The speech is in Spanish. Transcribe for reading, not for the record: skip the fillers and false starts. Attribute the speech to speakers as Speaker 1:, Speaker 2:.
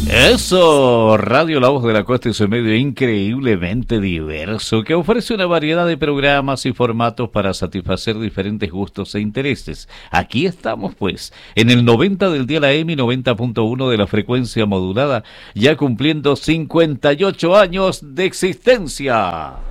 Speaker 1: Eso, Radio La Voz de la Costa es un medio increíblemente diverso que ofrece una variedad de programas y formatos para satisfacer diferentes gustos e intereses. Aquí estamos pues, en el 90 del dial AM y 90.1 de la frecuencia modulada, ya cumpliendo 58 años de existencia.